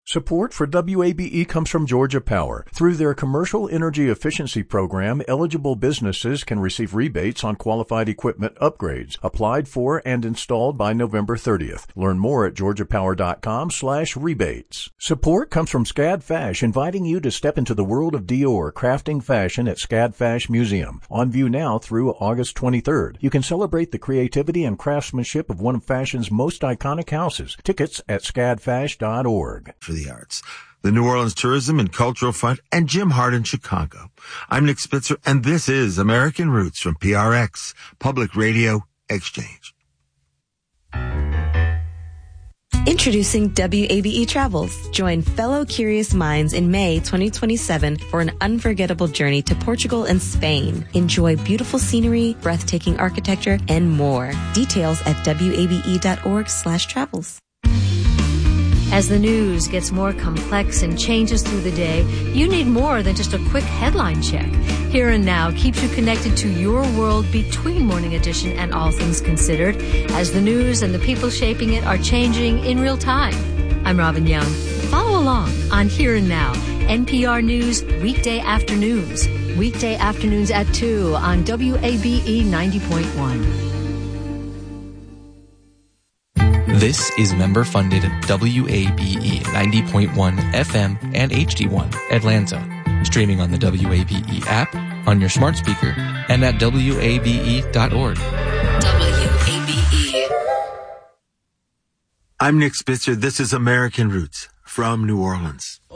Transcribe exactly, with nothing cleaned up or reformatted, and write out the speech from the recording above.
Support for W A B E comes from Georgia Power. Through their Commercial Energy Efficiency Program, eligible businesses can receive rebates on qualified equipment upgrades, applied for and installed by November thirtieth. Learn more at georgiapower.com slash rebates. Support comes from SCAD Fash, inviting you to step into the world of Dior crafting fashion at SCAD Fash Museum. On view now through August twenty-third. You can celebrate the creativity and craftsmanship of one of fashion's most iconic houses. Tickets at scad fash dot org. For the arts, the New Orleans Tourism and Cultural Fund, and Jim Hart in Chicago. I'm Nick Spitzer, and this is American Roots from P R X, Public Radio Exchange. Introducing W A B E Travels. Join fellow curious minds in May twenty twenty-seven for an unforgettable journey to Portugal and Spain. Enjoy beautiful scenery, breathtaking architecture, and more. Details at wabe.org slash travels. As the news gets more complex and changes through the day, you need more than just a quick headline check. Here and Now keeps you connected to your world between Morning Edition and All Things Considered, as the news and the people shaping it are changing in real time. I'm Robin Young. Follow along on Here and Now, N P R News weekday afternoons. Weekday afternoons at two on W A B E ninety point one. This is member-funded W A B E ninety point one F M and H D one, Atlanta. Streaming on the W A B E app, on your smart speaker, and at W A B E dot org. W A B E. I'm Nick Spitzer. This is American Roots from New Orleans.